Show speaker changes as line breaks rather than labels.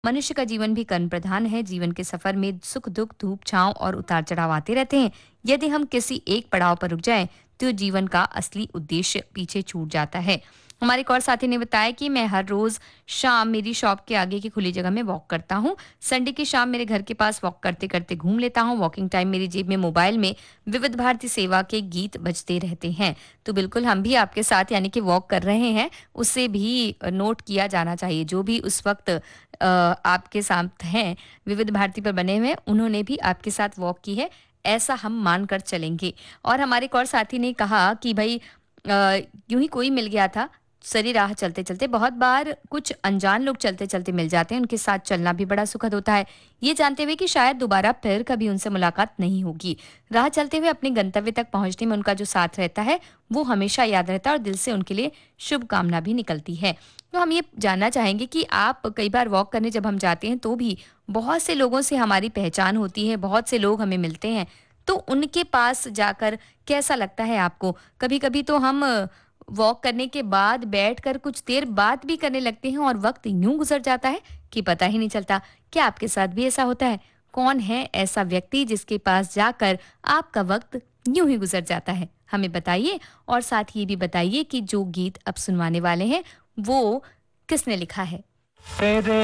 मनुष्य का जीवन भी कर्म प्रधान है। जीवन के सफर में सुख दुख, धूप छांव और उतार चढ़ाव आते रहते हैं। यदि हम किसी एक पड़ाव पर रुक जाएं, तो जीवन का असली उद्देश्य पीछे छूट जाता है। हमारे एक और साथी ने बताया कि मैं हर रोज शाम मेरी शॉप के आगे की खुली जगह में वॉक करता हूँ। संडे की शाम मेरे घर के पास वॉक करते करते घूम लेता हूँ। वॉकिंग टाइम मेरी जेब में मोबाइल में विविध भारती सेवा के गीत बजते रहते हैं। तो बिल्कुल हम भी आपके साथ यानी कि वॉक कर रहे हैं, उसे भी नोट किया जाना चाहिए। जो भी उस वक्त आपके साथ हैं, विविध भारती पर बने हुए, उन्होंने भी आपके साथ वॉक की है, ऐसा हम मानकर चलेंगे। और हमारे एक और साथी ने कहा कि भई यूँ ही कोई मिल गया था, सरी राह चलते-चलते। बहुत बार कुछ अनजान लोग चलते-चलते मिल जाते हैं, उनके साथ चलना भी बड़ा सुखद होता है, ये जानते हुए कि शायद दोबारा फिर कभी उनसे मुलाकात नहीं होगी। राह चलते हुए अपने गंतव्य तक पहुँचने में उनका जो साथ रहता है, वो हमेशा याद रहता है और दिल से उनके लिए शुभकामना भी निकलती है। तो हम ये जानना चाहेंगे कि आप कई बार वॉक करने जब हम जाते हैं तो भी बहुत से लोगों से हमारी पहचान होती है, बहुत से लोग हमें मिलते हैं, तो उनके पास जाकर कैसा लगता है आपको? कभी-कभी तो हम वॉक करने के बाद बैठकर कुछ देर बात भी करने लगते हैं और वक़्त यूँ गुज़र जाता है कि पता ही नहीं चलता। क्या आपके साथ भी ऐसा होता है? कौन है ऐसा व्यक्ति जिसके पास जाकर आपका वक़्त यूँ ही गुज़र जाता है? हमें बताइए और साथ ये भी बताइए कि जो गीत अब सुनवाने वाले हैं वो किसने लिखा है?